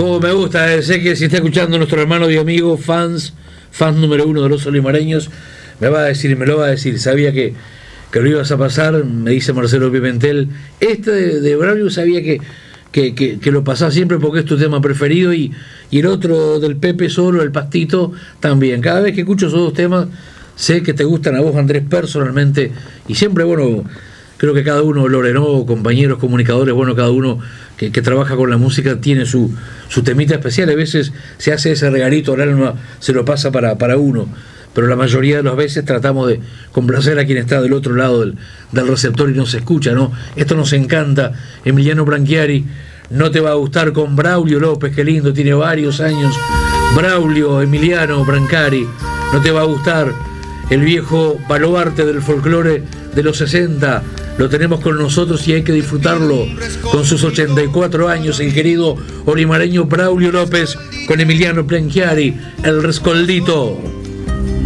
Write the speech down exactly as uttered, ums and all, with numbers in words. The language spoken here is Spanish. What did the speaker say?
Como me gusta, eh, sé que si está escuchando nuestro hermano y amigo, fans, fans número uno de los olimareños, me va a decir, me lo va a decir, sabía que, que lo ibas a pasar, me dice Marcelo Pimentel, este de, de Braulio sabía que, que, que, que lo pasás siempre porque es tu tema preferido, y, y el otro del Pepe Solo, el Pastito, también. Cada vez que escucho esos dos temas, sé que te gustan a vos, Andrés, personalmente, y siempre, bueno, creo que cada uno, Loreno, compañeros comunicadores, bueno, cada uno que, que trabaja con la música tiene su, su temita especial. A veces se hace ese regalito al alma, se lo pasa para, para uno, pero la mayoría de las veces tratamos de complacer a quien está del otro lado del, del receptor y nos escucha, ¿no? Esto nos encanta. Emiliano Branchiari, no te va a gustar, con Braulio López, qué lindo, tiene varios años. Braulio, Emiliano Branchiari, no te va a gustar. El viejo baluarte del folclore de los sesenta, lo tenemos con nosotros y hay que disfrutarlo con sus ochenta y cuatro años, el querido olimareño Braulio López, con Emiliano Branchiari, el Rescoldito.